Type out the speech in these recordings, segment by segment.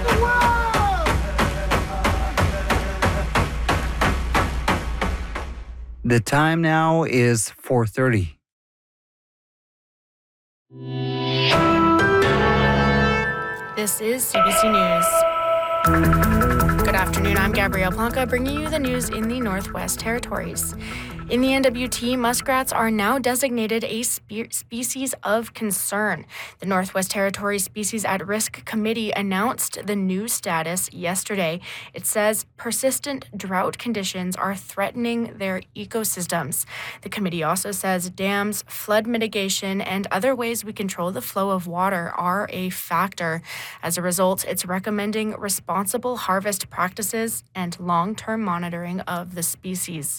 The time now is 4:30. This is CBC News. Good afternoon, I'm Gabrielle Planca, bringing you the news in the Northwest Territories. In the NWT, muskrats are now designated a species of concern. The Northwest Territories Species at Risk Committee announced the new status yesterday. It says persistent drought conditions are threatening their ecosystems. The committee also says dams, flood mitigation, and other ways we control the flow of water are a factor. As a result, it's recommending responsible harvest practices and long-term monitoring of the species.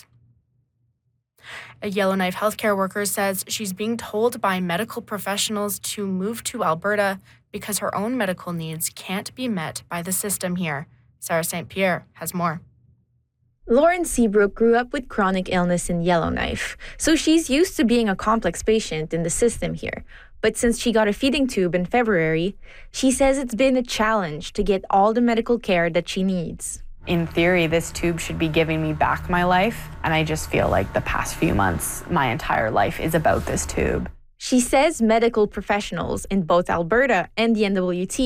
A Yellowknife healthcare worker says she's being told by medical professionals to move to Alberta because her own medical needs can't be met by the system here. Sarah St. Pierre has more. Lauren Seabrook grew up with chronic illness in Yellowknife, so she's used to being a complex patient in the system here. But since she got a feeding tube in February, she says it's been a challenge to get all the medical care that she needs. In theory, this tube should be giving me back my life, and I just feel like the past few months, my entire life is about this tube. She says medical professionals in both Alberta and the NWT